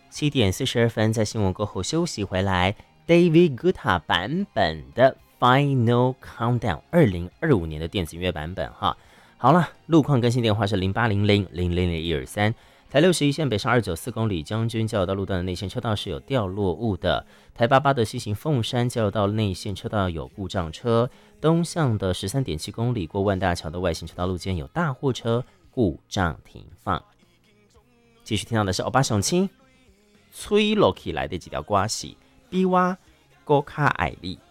7点42分，在新闻过后休息回来 ，David Guetta 版本的 Final Countdown 2025年的电子音乐版本哈。好了，路况更新电话是0800000123。台61线北上294公里将军交流道路段的内线车道是有掉落物的。台88的西行凤山交流道内线车道有故障车。东向的13.7公里过万大桥的外行车道路间有大货车故障停放。继续听到的是欧巴雄青吹落起来的几条歌是比我更较爱你。